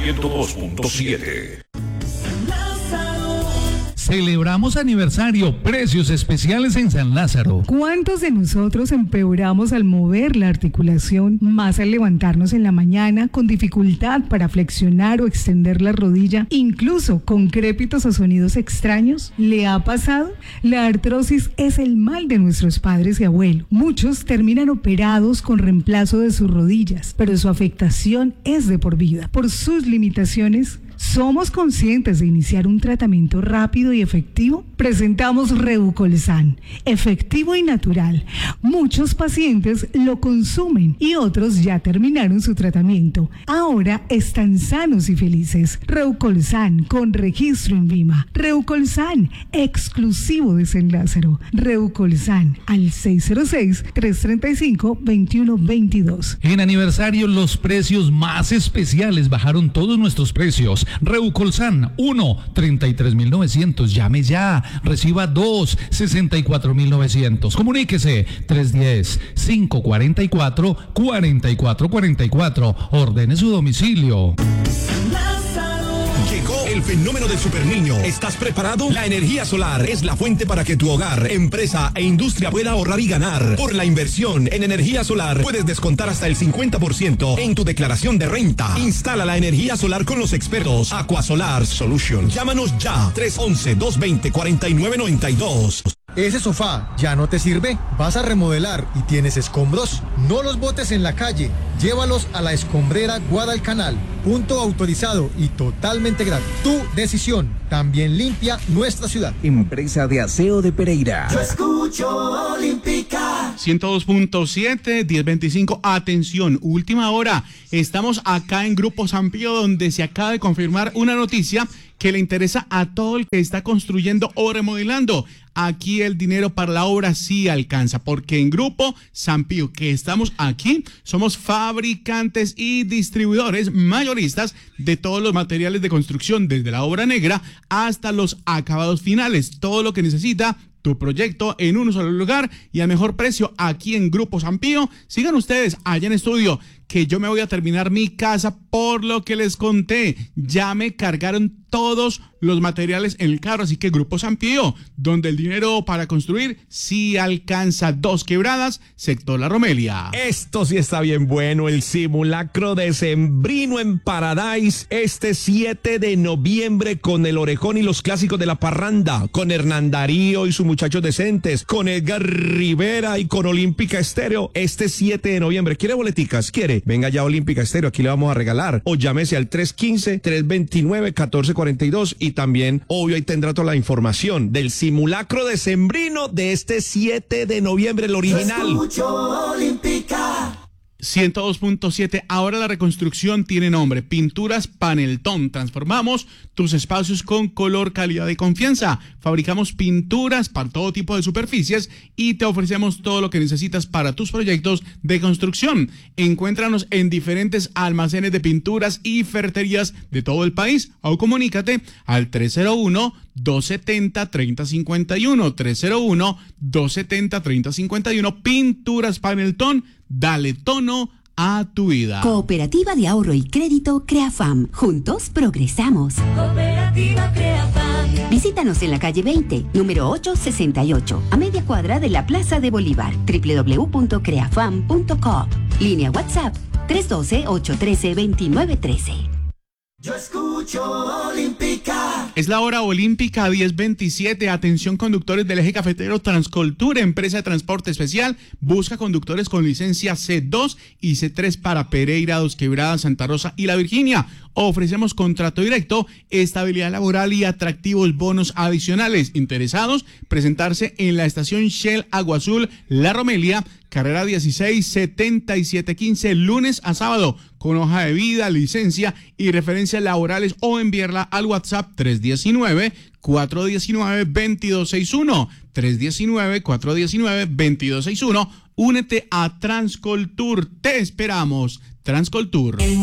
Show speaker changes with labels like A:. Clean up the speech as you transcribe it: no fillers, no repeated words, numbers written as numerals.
A: 102.7.
B: Celebramos aniversario, precios especiales en San Lázaro.
C: ¿Cuántos de nosotros empeoramos al mover la articulación, más al levantarnos en la mañana con dificultad para flexionar o extender la rodilla, incluso con crépitos o sonidos extraños? ¿Le ha pasado? La artrosis es el mal de nuestros padres y abuelos. Muchos terminan operados con reemplazo de sus rodillas, pero su afectación es de por vida. Por sus limitaciones, ¿somos conscientes de iniciar un tratamiento rápido y efectivo? Presentamos Reucolsan, efectivo y natural. Muchos pacientes lo consumen y otros ya terminaron su tratamiento. Ahora están sanos y felices. Reucolsan, con registro en Vima. Reucolsan, exclusivo de San Lázaro. Reucolsan, al 606-335-2122.
B: En aniversario, los precios más especiales. Bajaron todos nuestros precios. Reucolsan, 1, 33.900. Llame ya. Reciba 2, 64.900. Comuníquese 310-544-4444. Ordene su domicilio.
D: Llegó el fenómeno del superniño. ¿Estás preparado? La energía solar es la fuente para que tu hogar, empresa e industria pueda ahorrar y ganar. Por la inversión en energía solar puedes descontar hasta el 50% en tu declaración de renta. Instala la energía solar con los expertos Aquasolar Solution. Llámanos ya, 311-220-4992.
E: ¿Ese sofá ya no te sirve? ¿Vas a remodelar y tienes escombros? No los botes en la calle. Llévalos a la escombrera Guadalcanal. Punto autorizado y totalmente gratis. Tu decisión también limpia nuestra ciudad.
F: Empresa de Aseo de Pereira.
G: Yo escucho Olímpica.
H: 102.7, 10:25. Atención, última hora. Estamos acá en Grupo San Pío, donde se acaba de confirmar una noticia que le interesa a todo el que está construyendo o remodelando. Aquí el dinero para la obra sí alcanza, porque en Grupo San Pío, que estamos aquí, somos fabricantes y distribuidores mayoristas de todos los materiales de construcción, desde la obra negra hasta los acabados finales. Todo lo que necesita tu proyecto en un solo lugar y a mejor precio aquí en Grupo San Pío. Sigan ustedes allá en estudio, que yo me voy a terminar mi casa por lo que les conté. Ya me cargaron todos los materiales en el carro, así que Grupo San Pío, donde el dinero para construir sí alcanza. 2 Quebradas, sector La Romelia.
D: Esto sí está bien bueno, el simulacro decembrino en Paradise, este 7 de noviembre, con el Orejón y los clásicos de la parranda, con Hernán Darío y sus muchachos decentes, con Edgar Rivera y con Olímpica Estéreo, este 7 de noviembre. ¿Quiere boleticas? ¿Quiere? Venga ya a Olímpica Estéreo, aquí le vamos a regalar, o llámese al 315-329-1442 y también, obvio, ahí tendrá toda la información del simulacro decembrino de este 7 de noviembre, el original.
G: Escucho Olímpica.
H: 102.7. Ahora la reconstrucción tiene nombre: Pinturas Paneltón. Transformamos tus espacios con color, calidad y confianza. Fabricamos pinturas para todo tipo de superficies y te ofrecemos todo lo que necesitas para tus proyectos de construcción. Encuéntranos en diferentes almacenes de pinturas y ferreterías de todo el país, o comunícate al 301-270-3051. 301-270-3051. Pinturas Paneltón. Dale tono a tu vida.
I: Cooperativa de Ahorro y Crédito Creafam. Juntos progresamos.
G: Cooperativa Creafam.
I: Visítanos en la calle 20, número 868, a media cuadra de la Plaza de Bolívar. www.creafam.co. Línea WhatsApp 312-813-2913.
G: Yo escucho Olímpica.
H: Es la hora olímpica, 10:27. Atención, conductores del eje cafetero. Transcoltur, empresa de transporte especial, busca conductores con licencia C2 y C3 para Pereira, Dos Quebradas, Santa Rosa y La Virginia. Ofrecemos contrato directo, estabilidad laboral y atractivos bonos adicionales. Interesados, presentarse en la estación Shell Agua Azul La Romelia, carrera 16 7715, lunes a sábado, con hoja de vida, licencia y referencias laborales, o enviarla al WhatsApp 319-419-2261. 319-419-2261. Únete a Transcoltur. Te esperamos. Transcoltur.